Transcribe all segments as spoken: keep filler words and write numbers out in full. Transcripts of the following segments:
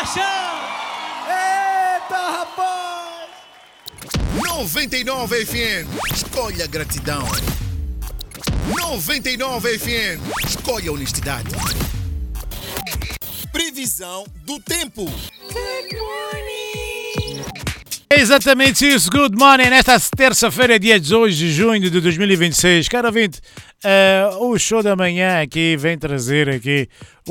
Relaxa! Eita, rapaz! noventa e nove F M, escolha gratidão. noventa e nove F M, escolha honestidade. Previsão do tempo. Good morning! É exatamente isso, good morning, nesta terça-feira, dia dezoito de junho de dois mil e vinte e seis. Cara ouvinte, uh, o show da manhã aqui vem trazer aqui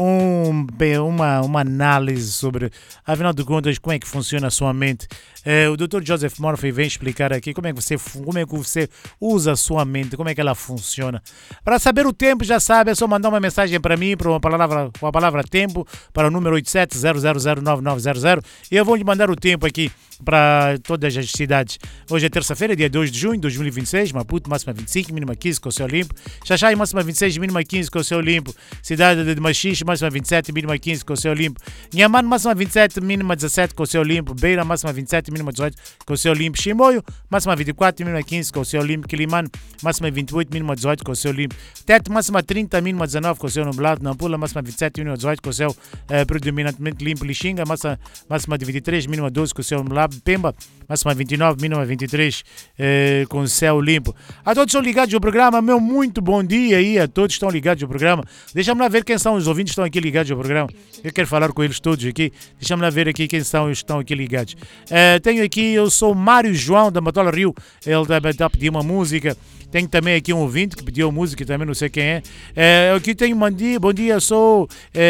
um, uma, uma análise sobre, afinal de contas, como é que funciona a sua mente. Uh, o doutor Joseph Murphy vem explicar aqui como é, que você, como é que você usa a sua mente, como é que ela funciona. Para saber o tempo, já sabe, é só mandar uma mensagem para mim, para uma palavra, com a palavra tempo, para o número oito sete zero zero zero nove nove zero zero, e eu vou lhe mandar o tempo aqui para todas as cidades. Hoje é terça-feira, dia dois de junho de dois mil e vinte e seis, Maputo, máxima vinte e cinco, mínima quinze com o céu limpo. Xaxai, máxima vinte e seis, mínima quinze com o céu limpo. Cidade de Machixe, máxima vinte e sete, mínima quinze com o céu limpo. Inhamane, máxima vinte e sete, mínima dezessete com o céu limpo. Beira, máxima vinte e sete, mínima dezoito com o céu limpo. Chimoio, máxima vinte e quatro, mínima quinze com o céu limpo. Quilimane, máxima vinte e oito, mínima dezoito com o céu limpo. Tete, máxima trinta, mínima dezanove com o céu nublado. Nampula, máxima vinte e sete, mínima dezoito com o céu eh, predominantemente limpo. Lixinga, máxima, máxima de vinte e três, mínima doze com o céu nublado. Pemba, máxima vinte e nove, mínima vinte e três eh, com o céu limpo. A todos estão ligados ao programa, meu muito bom dia aí, a todos estão ligados ao programa. Deixa-me lá ver quem são os ouvintes que estão aqui ligados ao programa. Eu quero falar com eles todos aqui. Deixa-me lá ver aqui quem são os que estão aqui ligados. Uh, tenho aqui, eu sou Mário João da Matola Rio, ele está a pedir uma música. Tenho também aqui um ouvinte que pediu música, também não sei quem é. Uh, aqui tenho bom dia, bom dia, sou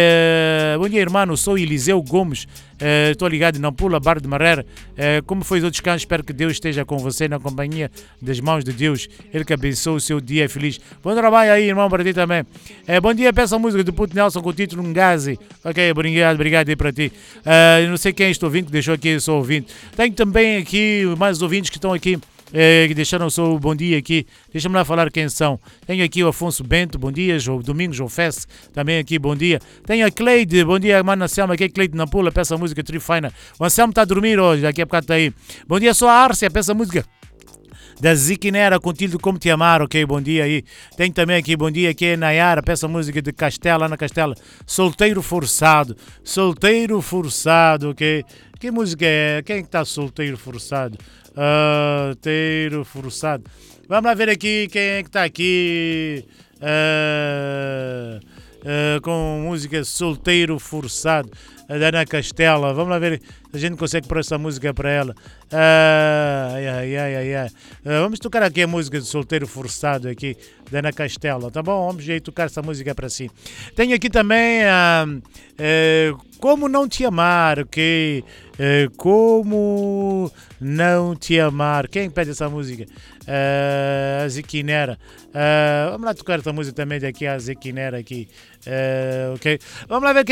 uh, bom dia irmão, sou Eliseu Gomes. Estou uh, ligado na Pula, Bar de Marrera. Uh, como foi o descanso, espero que Deus esteja com você na companhia das mãos de Deus. Ele que abençoe o seu dia feliz. Bom trabalho aí, irmão, para ti também. Uh, bom dia, peço a música do Puto Nelson com o título Ngazi. Ok, obrigado, obrigado aí para ti. Uh, não sei quem é este ouvinte que deixou aqui, eu sou ouvinte. Tenho também aqui mais ouvintes que estão aqui. É, que deixaram o seu bom dia aqui. Deixa-me lá falar quem são. Tenho aqui o Afonso Bento, bom dia. O Domingos João Fesse, também aqui, bom dia. Tenho a Cleide, bom dia, mano Anselmo. Aqui é Cleide na Pula, peça a música Trifina. O Anselmo está a dormir hoje, daqui a bocado está aí. Bom dia, sou a Árcia, peça a música da Ziquinera, contigo Como Te Amar, ok, bom dia aí. Tenho também aqui, bom dia, aqui é Nayara, peça a música de Castela, Ana Castela, Solteiro Forçado, Solteiro Forçado, ok. Que música é? Quem é que está solteiro forçado? Solteiro forçado. Vamos lá ver aqui quem é que está aqui uh, uh, com música Solteiro Forçado, da Ana Castela. Vamos lá ver se a gente consegue pôr essa música para ela. Uh, ai, ai, ai, ai, ai. Uh, vamos tocar aqui a música de Solteiro Forçado aqui, da Ana Castela, tá bom? Vamos aí tocar essa música para si. Tenho aqui também uh, uh, Como Não Te Amar, ok? Uh, como Não Te Amar. Quem pede essa música? Uh, a Ziquinera. Uh, vamos lá tocar essa música também daqui, a Ziquinera aqui. Uh, ok? Vamos lá ver quem